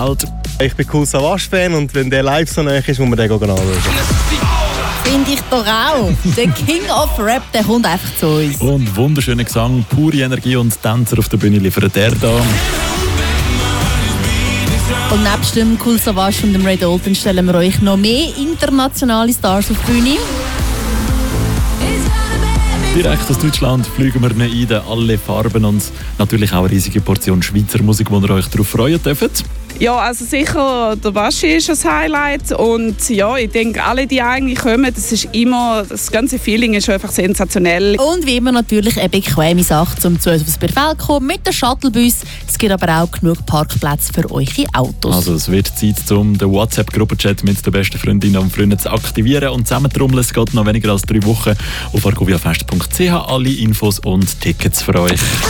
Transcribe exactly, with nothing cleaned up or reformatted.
Ich bin Kool Savas-Fan und wenn der live so nah ist, muss man den anschauen. Finde ich doch auch. Der King of Rap, der kommt einfach zu uns. Und wunderschöner Gesang, pure Energie und Tänzer auf der Bühne liefert er da. Und nebst dem Kool Savas und dem Ray Dalton stellen wir euch noch mehr internationale Stars auf die Bühne. Direkt aus Deutschland fliegen wir nicht ein, alle Farben und natürlich auch eine riesige Portion Schweizer Musik, wo ihr euch darauf freuen dürft. Ja, also sicher, der Baschi ist ein Highlight und ja, ich denke, alle, die eigentlich kommen, das ist immer, das ganze Feeling ist einfach sensationell. Und wie immer natürlich eine bequeme Sache, um zu uns aufs Bierfeld zu kommen mit den Shuttlebus. Es gibt aber auch genug Parkplätze für eure Autos. Also es wird Zeit, um den WhatsApp-Gruppenchat mit den besten Freundinnen und Freunden zu aktivieren und zusammentrommeln. Es geht noch weniger als drei Wochen auf argoviafest punkt c h. Alle Infos und Tickets für euch.